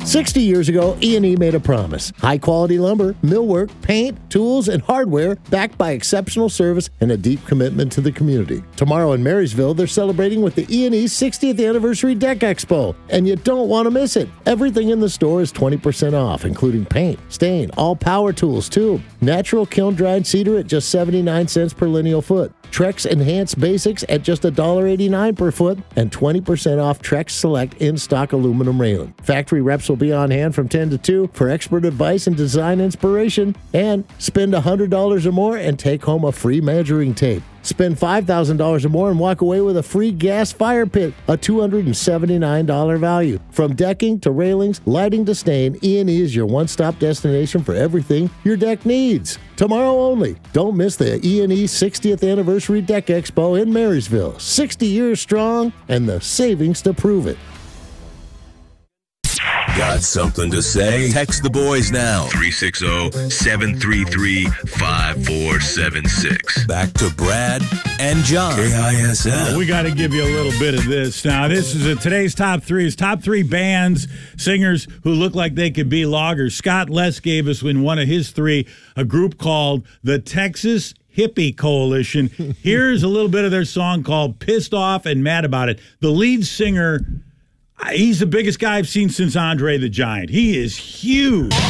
60 years ago, E&E made a promise. High-quality lumber, millwork, paint, tools, and hardware backed by exceptional service and a deep commitment to the community. Tomorrow in Marysville, they're celebrating with the E&E 60th Anniversary Deck Expo, and you don't want to miss it. Everything in the store is 20% off, including paint, stain, all power tools, too. Natural kiln-dried cedar at just 79 cents per lineal foot. Trex Enhanced Basics at just $1.89 per foot, and 20% off Trex Select in-stock aluminum railing. Factory reps will be on hand from 10 to 2 for expert advice and design inspiration, and spend $100 or more and take home a free measuring tape. Spend $5,000 or more and walk away with a free gas fire pit, a $279 value. From decking to railings, lighting to stain, E&E is your one-stop destination for everything your deck needs. Tomorrow only. Don't miss the E&E 60th Anniversary Deck Expo in Marysville. 60 years strong and the savings to prove it. Got something to say? Text the boys now. 360-733-5476. Back to Brad and John. KISL. We got to give you a little bit of this. Now, this is today's top three. Is top three bands, singers who look like they could be loggers. Scott Less gave us in one of his three a group called the Texas Hippie Coalition. Here's a little bit of their song called Pissed Off and Mad About It. The lead singer, he's the biggest guy I've seen since Andre the Giant. He is huge.